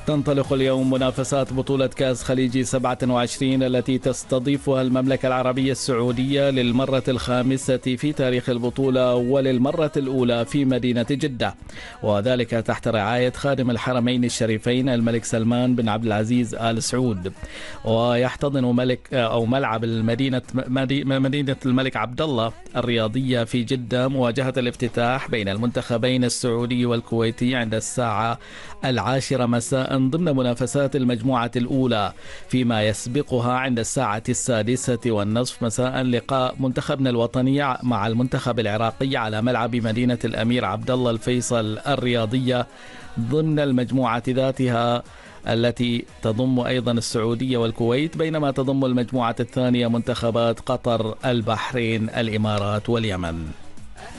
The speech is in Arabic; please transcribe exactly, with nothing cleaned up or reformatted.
تنطلق اليوم منافسات بطولة كأس خليجي سبعة وعشرين التي تستضيفها المملكة العربية السعودية للمرة الخامسة في تاريخ البطولة وللمرة الأولى في مدينة جدة، وذلك تحت رعاية خادم الحرمين الشريفين الملك سلمان بن عبد العزيز آل سعود. ويحتضن ملك أو ملعب المدينة مدينة الملك عبد الله الرياضية في جدة مواجهة الافتتاح بين المنتخبين السعودي والكويتي عند الساعة العاشرة مساء ضمن منافسات المجموعة الأولى، فيما يسبقها عند الساعة السادسة والنصف مساء لقاء منتخبنا الوطني مع المنتخب العراقي على ملعب مدينة الأمير عبد الله الفيصل الرياضية ضمن المجموعة ذاتها التي تضم أيضا السعودية والكويت، بينما تضم المجموعة الثانية منتخبات قطر، البحرين، الإمارات واليمن.